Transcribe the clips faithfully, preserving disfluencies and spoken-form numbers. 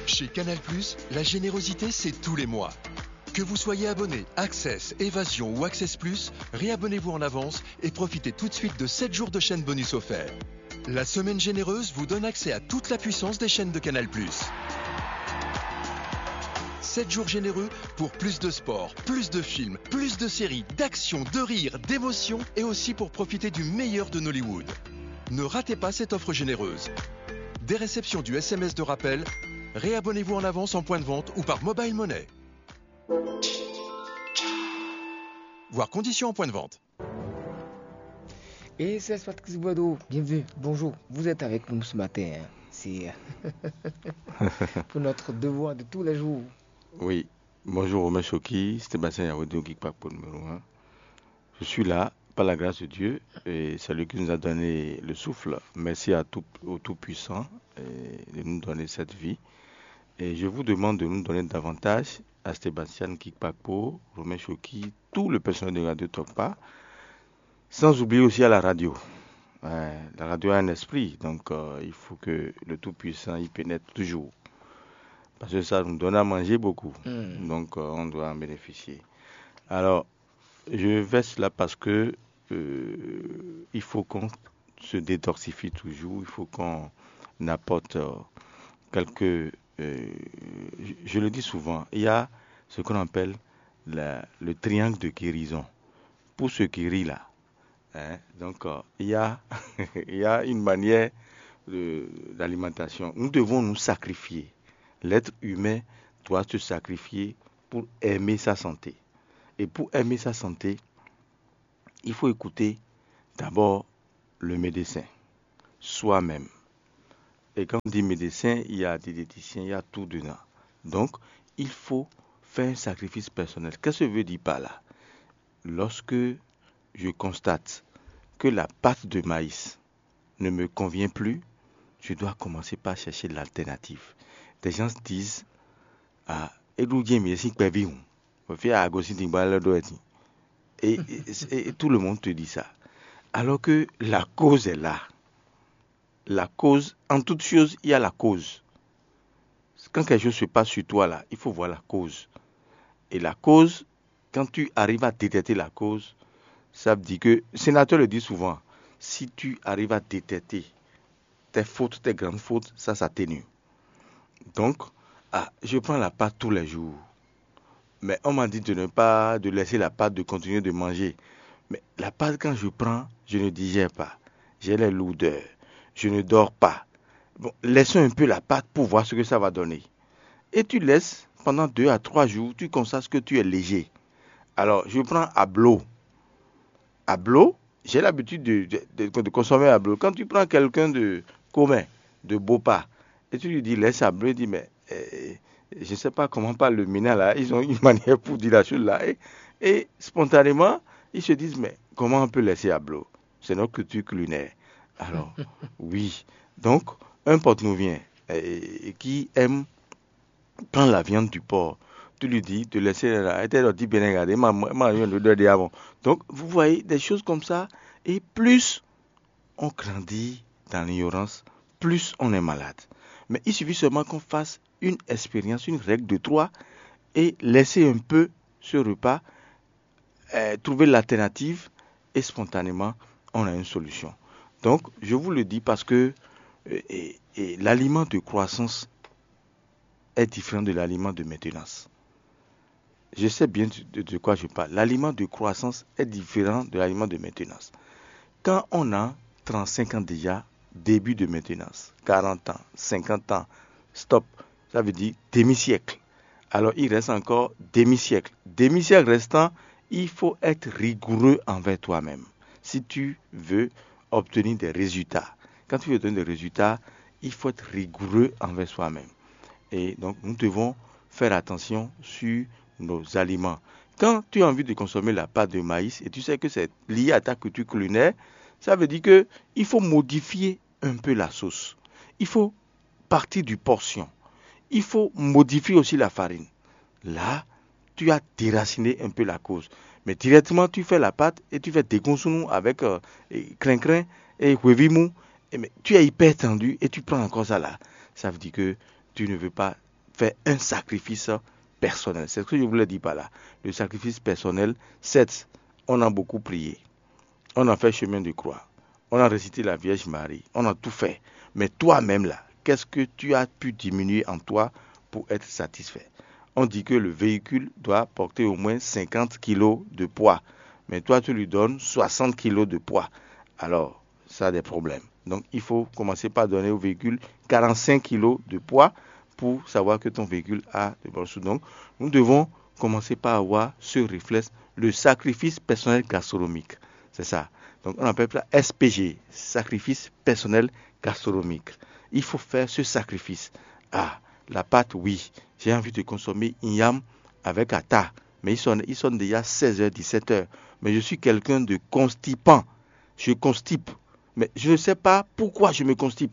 Chez Canal+, la générosité, c'est tous les mois. Que vous soyez abonné Access, Évasion ou Access Plus, réabonnez-vous en avance et profitez tout de suite de sept jours de chaîne bonus offerts. La semaine généreuse vous donne accès à toute la puissance des chaînes de Canal+. sept jours généreux pour plus de sport, plus de films, plus de séries, d'action, de rire, d'émotion et aussi pour profiter du meilleur de Nollywood. Ne ratez pas cette offre généreuse. Dès réception du S M S de rappel, réabonnez-vous en avance en point de vente ou par mobile money. Voir conditions en point de vente. Et c'est Patrick Boideau, bienvenue, bonjour, vous êtes avec nous ce matin, hein. C'est pour notre devoir de tous les jours. Oui, bonjour Romain Choki, Sébastien Yaoudio qui parle pour le numéro un. Je suis là, par la grâce de Dieu, et c'est lui qui nous a donné le souffle. Merci à tout, au Tout-Puissant de nous donner cette vie. Et je vous demande de nous donner davantage à Sébastien Kikpapo, Romain Choki, tout le personnel de Radio Tokpa, sans oublier aussi à la radio. Ouais, la radio a un esprit, donc euh, il faut que le Tout-Puissant y pénètre toujours. Parce que ça nous donne à manger beaucoup, mmh. donc euh, on doit en bénéficier. Alors, je vais cela parce que euh, il faut qu'on se détoxifie toujours, il faut qu'on apporte euh, quelques... Euh, je, je le dis souvent, il y a ce qu'on appelle la, le triangle de guérison. Pour ce qui rit là, hein, donc euh, il, y a, il y a une manière de, d'alimentation. Nous devons nous sacrifier. L'être humain doit se sacrifier pour aimer sa santé. Et pour aimer sa santé, il faut écouter d'abord le médecin, soi-même. Et quand on dit médecin, il y a des diététiciens, il y a tout dedans. Donc, il faut faire un sacrifice personnel. Qu'est-ce que je veux dire par là? Lorsque je constate que la pâte de maïs ne me convient plus, je dois commencer par chercher l'alternative. Des gens se disent, ah, et, et, et, et tout le monde te dit ça. Alors que la cause est là. La cause, en toute chose, il y a la cause. Quand quelque chose se passe sur toi, là, il faut voir la cause. Et la cause, quand tu arrives à détecter la cause, ça veut dire que, le sénateur le dit souvent, si tu arrives à détecter tes fautes, tes grandes fautes, ça s'atténue. Donc, ah, je prends la pâte tous les jours. Mais on m'a dit de ne pas, de laisser la pâte, de continuer de manger. Mais la pâte, quand je prends, je ne digère pas. J'ai les lourdeurs. Je ne dors pas. Bon, laissons un peu la pâte pour voir ce que ça va donner. Et tu laisses pendant deux à trois jours, tu constates que tu es léger. Alors, je prends Ablo. Ablo, j'ai l'habitude de, de, de, de consommer Ablo. Quand tu prends quelqu'un de commun, de Bopa, et tu lui dis laisse Ablo, il dit mais euh, je ne sais pas comment parle le mina là, ils ont une manière pour dire la chose là. Et, et spontanément, ils se disent mais comment on peut laisser Ablo? C'est notre culture culinaire. Alors, oui. Donc, un porte-nous-vient euh, qui aime prendre la viande du porc, tu lui dis de laisser la... Donc, vous voyez des choses comme ça. Et plus on grandit dans l'ignorance, plus on est malade. Mais il suffit seulement qu'on fasse une expérience, une règle de trois et laisser un peu ce repas, euh, trouver l'alternative et spontanément, on a une solution. Donc, je vous le dis parce que et, et, l'aliment de croissance est différent de l'aliment de maintenance. Je sais bien de, de quoi je parle. L'aliment de croissance est différent de l'aliment de maintenance. Quand on a trente-cinq ans déjà, début de maintenance, quarante ans, cinquante ans, stop, ça veut dire demi-siècle. Alors, il reste encore demi-siècle. Demi-siècle restant, il faut être rigoureux envers toi-même. Si tu veux obtenir des résultats. Quand tu veux obtenir des résultats, il faut être rigoureux envers soi-même. Et donc, nous devons faire attention sur nos aliments. Quand tu as envie de consommer la pâte de maïs et tu sais que c'est lié à ta culture culinaire, ça veut dire qu'il faut modifier un peu la sauce. Il faut partir du portion. Il faut modifier aussi la farine. Là, tu as déraciné un peu la cause. Mais directement, tu fais la pâte et tu fais des consommations avec euh, crin-crin et huevimou. Mais tu es hyper tendu et tu prends encore ça là. Ça veut dire que tu ne veux pas faire un sacrifice personnel. C'est ce que je voulais dire par là. Le sacrifice personnel, c'est, on a beaucoup prié, on a fait chemin de croix, on a récité la Vierge Marie, on a tout fait. Mais toi-même là, qu'est-ce que tu as pu diminuer en toi pour être satisfait? On dit que le véhicule doit porter au moins cinquante kilos de poids. Mais toi, tu lui donnes soixante kilos de poids. Alors, ça a des problèmes. Donc, il faut commencer par donner au véhicule quarante-cinq kilos de poids pour savoir que ton véhicule a de bonnes choses. Donc, nous devons commencer par avoir ce réflexe, le sacrifice personnel gastronomique. C'est ça. Donc, on appelle ça S P G, sacrifice personnel gastronomique. Il faut faire ce sacrifice. Ah, la pâte, oui. J'ai envie de consommer une yam avec atta. Mais ils sont, ils sont déjà seize heures, dix-sept heures. Mais je suis quelqu'un de constipant. Je constipe. Mais je ne sais pas pourquoi je me constipe.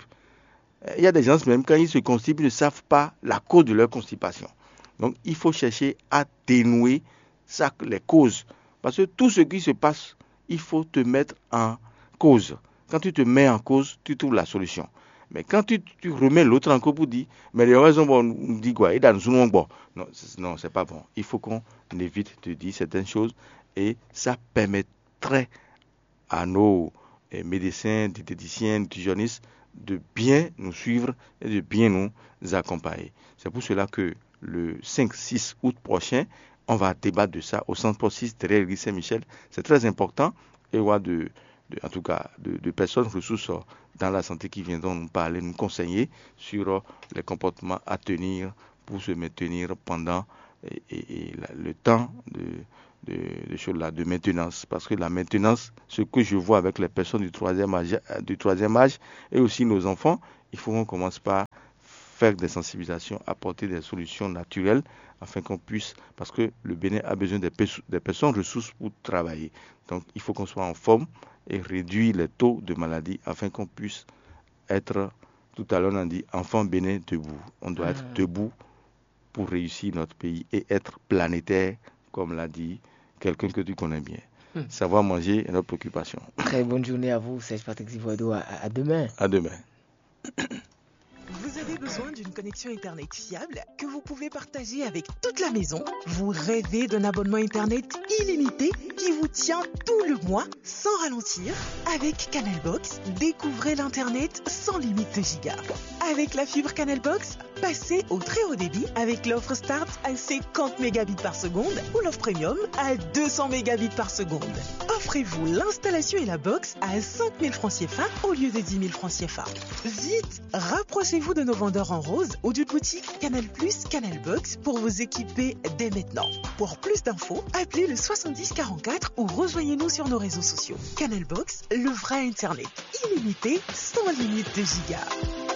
Il y a des gens, même quand ils se constipent, ils ne savent pas la cause de leur constipation. Donc, il faut chercher à dénouer ça, les causes. Parce que tout ce qui se passe, il faut te mettre en cause. Quand tu te mets en cause, tu trouves la solution. Mais quand tu, tu remets l'autre en cause pour dire, mais les raisons, bon, on dit quoi, et dans le bon. Non, c'est, non, c'est pas bon. Il faut qu'on évite de dire certaines choses et ça permettrait à nos eh, médecins, diététiciens, nutritionnistes de bien nous suivre et de bien nous accompagner. C'est pour cela que le cinq six août prochain, on va débattre de ça au centre six derrière l'église Saint-Michel. C'est très important et on a de, de, en tout cas de, de personnes ressources dans la santé qui viendront nous parler, nous conseiller sur les comportements à tenir pour se maintenir pendant et, et, et la, le temps de, de, de, choses là, de maintenance. Parce que la maintenance, ce que je vois avec les personnes du troisième âge, du troisième âge et aussi nos enfants, il faut qu'on commence par faire des sensibilisations, apporter des solutions naturelles afin qu'on puisse, parce que le Bénin a besoin des, pe- des personnes ressources pour travailler. Donc il faut qu'on soit en forme et réduire les taux de maladie afin qu'on puisse être, tout à l'heure on a dit, enfant Bénin debout. On doit mmh. être debout pour réussir notre pays et être planétaire, comme l'a dit quelqu'un que tu connais bien. Mmh. Savoir manger est notre préoccupation. Très bonne journée à vous, Serge Patrick Zivoido. À, à demain. À demain. Vous avez besoin d'une connexion Internet fiable que vous pouvez partager avec toute la maison? Vous rêvez d'un abonnement Internet illimité qui vous tient tout le mois sans ralentir? Avec Canalbox, découvrez l'Internet sans limite de gigas. Avec la fibre Canalbox, passez au très haut débit avec l'offre Start à cinquante mégabits par seconde ou l'offre Premium à deux cents mégabits par seconde. Offrez-vous l'installation et la box à cinq mille francs C F A au lieu de dix mille francs C F A. Vite, rapprochez-vous de nos vendeurs en rose ou d'une boutique Canal Plus, Canalbox pour vous équiper dès maintenant. Pour plus d'infos, appelez le soixante-dix quarante-quatre ou rejoignez-nous sur nos réseaux sociaux. Canalbox, le vrai Internet illimité sans limite de gigas.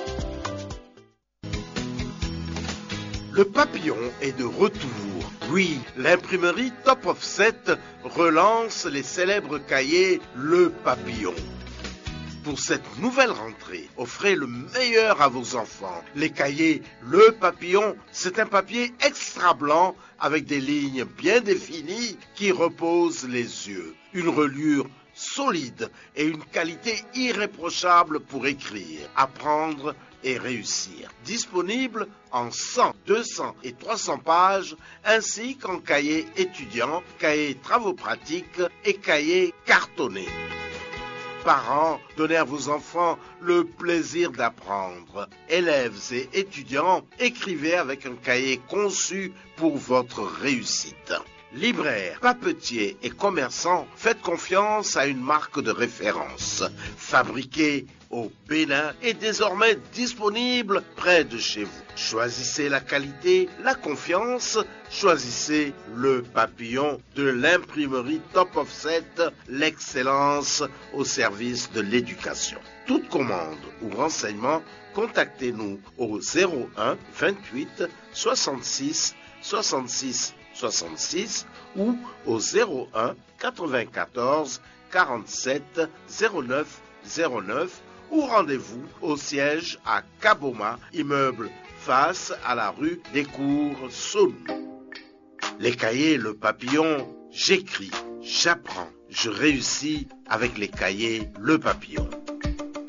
Le papillon est de retour. Oui, l'imprimerie Top Offset relance les célèbres cahiers Le Papillon. Pour cette nouvelle rentrée, offrez le meilleur à vos enfants. Les cahiers Le Papillon, c'est un papier extra blanc avec des lignes bien définies qui reposent les yeux. Une reliure solide et une qualité irréprochable pour écrire, apprendre et réussir. Disponible en cent, deux cents et trois cents pages, ainsi qu'en cahier étudiant, cahier travaux pratiques et cahier cartonné. Parents, donnez à vos enfants le plaisir d'apprendre. Élèves et étudiants, écrivez avec un cahier conçu pour votre réussite. Libraires, papetiers et commerçants, faites confiance à une marque de référence. Fabriquée au Bénin et désormais disponible près de chez vous. Choisissez la qualité, la confiance, choisissez Le Papillon de l'imprimerie Top Offset, l'excellence au service de l'éducation. Toute commande ou renseignement, contactez-nous au zéro un vingt-huit soixante-six soixante-six soixante-six ou au zéro un quatre-vingt-quatorze quarante-sept zéro neuf zéro neuf ou rendez-vous au siège à Kaboma, immeuble face à la rue des Cours Saône. Les cahiers Le Papillon, j'écris, j'apprends, je réussis avec les cahiers Le Papillon.